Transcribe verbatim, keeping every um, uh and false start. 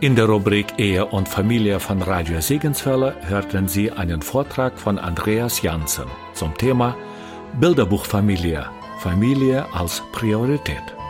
In der Rubrik Ehe und Familie von Radio Segenswelle hörten Sie einen Vortrag von Andreas Janssen zum Thema Bilderbuchfamilie, Familie als Priorität.